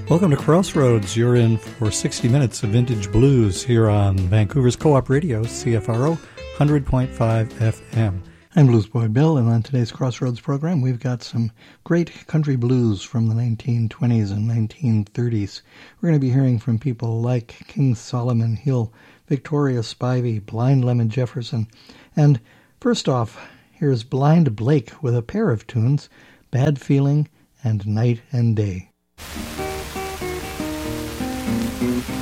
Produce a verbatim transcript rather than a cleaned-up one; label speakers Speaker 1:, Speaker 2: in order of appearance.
Speaker 1: Welcome to Crossroads. You're in for sixty minutes of vintage blues here on Vancouver's Co-op Radio, C F R O, one hundred point five F M. I'm Blues Boy Bill, and on today's Crossroads program, we've got some great country blues from the nineteen twenties and nineteen thirties. We're going to be hearing from people like King Solomon Hill, Victoria Spivey, Blind Lemon Jefferson, and first off, here's Blind Blake with a pair of tunes, Bad Feeling and Night and Day.
Speaker 2: Thank you.